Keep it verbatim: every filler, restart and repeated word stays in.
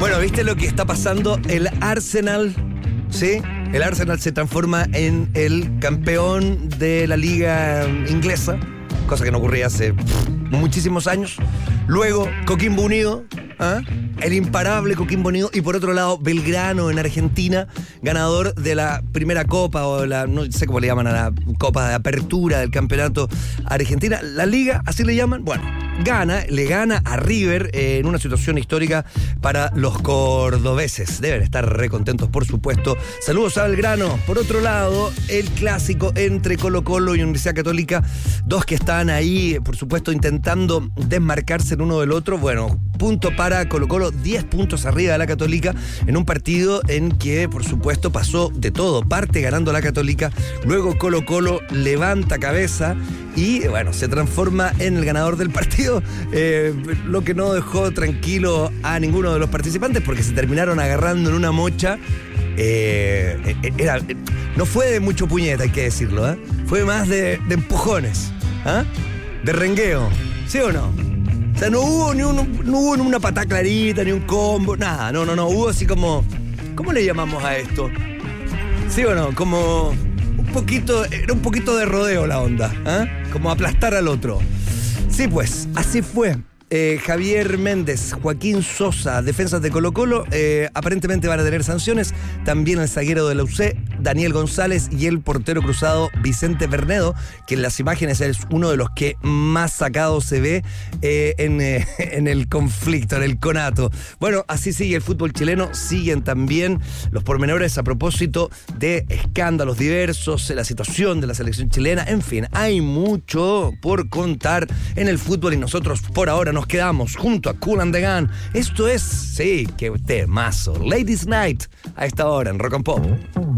Bueno, ¿viste lo que está pasando? El Arsenal, ¿sí? El Arsenal se transforma en el campeón de la liga inglesa, cosa que no ocurría hace pff, muchísimos años. Luego, Coquimbo Unido, ¿ah? el imparable Coquimbo Unido. Y por otro lado, Belgrano en Argentina, ganador de la primera copa, o la, no sé cómo le llaman a la copa de apertura del campeonato argentina. La liga, así le llaman. Bueno, gana, le gana a River eh, en una situación histórica para los cordobeses. Deben estar re contentos, por supuesto. Saludos a Belgrano. Por otro lado, el clásico entre Colo-Colo y Universidad Católica. Dos que están ahí, por supuesto, intentando desmarcarse el uno del otro. Bueno, punto para Colo-Colo, diez puntos arriba de la Católica, en un partido en que, por supuesto, pasó de todo. Parte ganando la Católica, luego Colo-Colo levanta cabeza y, bueno, se transforma en el ganador del partido, eh, lo que no dejó tranquilo a ninguno de los participantes, porque se terminaron agarrando en una mocha. Eh, era, no fue de mucho puñeta, hay que decirlo, ¿eh? Fue más de, de empujones, ¿eh? De rengueo, ¿sí o no? O sea, no hubo ni un, no hubo una patada clarita, ni un combo, nada, no, no, no, hubo así como, ¿cómo le llamamos a esto? ¿Sí o no? Como un poquito, era un poquito de rodeo la onda, ¿eh? Como aplastar al otro. Sí, pues, así fue. Eh, Javier Méndez, Joaquín Sosa, defensas de Colo-Colo, eh, aparentemente van a tener sanciones. También el zaguero de la U C, Daniel González, y el portero cruzado Vicente Bernedo, que en las imágenes es uno de los que más sacado se ve eh, en, eh, en el conflicto, en el conato. Bueno, así sigue el fútbol chileno. Siguen también los pormenores a propósito de escándalos diversos, la situación de la selección chilena. En fin, hay mucho por contar en el fútbol y nosotros por ahora nos quedamos junto a Kool and the Gang. Esto es, sí, qué temazo, Ladies Night, a esta hora en Rock and Pop.